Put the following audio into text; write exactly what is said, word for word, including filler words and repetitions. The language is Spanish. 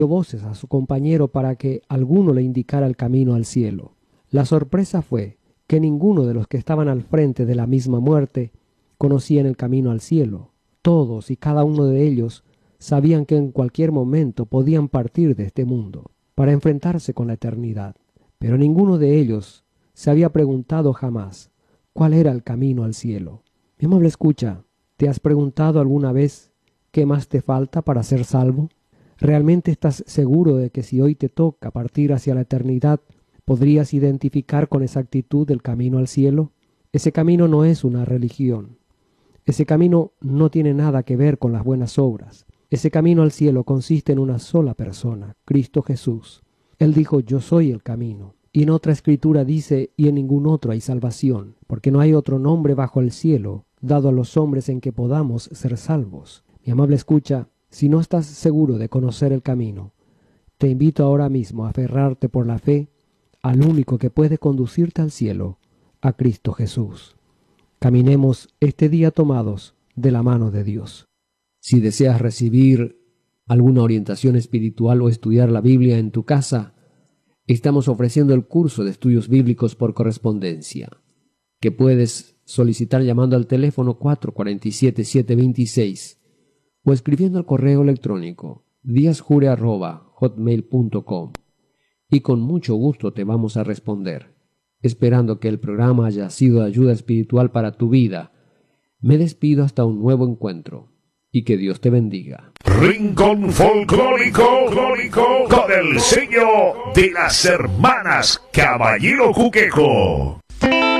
voces a su compañero para que alguno le indicara el camino al cielo. La sorpresa fue que ninguno de los que estaban al frente de la misma muerte conocían el camino al cielo. Todos y cada uno de ellos sabían que en cualquier momento podían partir de este mundo para enfrentarse con la eternidad, pero ninguno de ellos se había preguntado jamás cuál era el camino al cielo. Mi amable escucha, ¿te has preguntado alguna vez qué más te falta para ser salvo? ¿Realmente estás seguro de que si hoy te toca partir hacia la eternidad, podrías identificar con exactitud el camino al cielo? Ese camino no es una religión. Ese camino no tiene nada que ver con las buenas obras. Ese camino al cielo consiste en una sola persona, Cristo Jesús. Él dijo, yo soy el camino. Y en otra escritura dice, y en ningún otro hay salvación, porque no hay otro nombre bajo el cielo dado a los hombres en que podamos ser salvos. Mi amable escucha, si no estás seguro de conocer el camino, te invito ahora mismo a aferrarte por la fe al único que puede conducirte al cielo, a Cristo Jesús. Caminemos este día tomados de la mano de Dios. Si deseas recibir alguna orientación espiritual o estudiar la Biblia en tu casa, estamos ofreciendo el curso de estudios bíblicos por correspondencia, que puedes solicitar llamando al teléfono cuatro cuatro siete, siete dos seis o escribiendo al correo electrónico diasjure arroba hotmail punto com, y con mucho gusto te vamos a responder. Esperando que el programa haya sido de ayuda espiritual para tu vida, me despido hasta un nuevo encuentro, y que Dios te bendiga. Rincón folclórico con el sello de las hermanas Caballero Cuquejo.